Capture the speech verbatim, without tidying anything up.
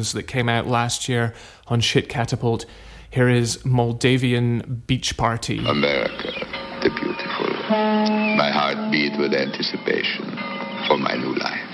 Hands that came out last year on Shit Catapult. Here is Moldavian Beach Party. America, the beautiful. My heart beat with anticipation for my new life.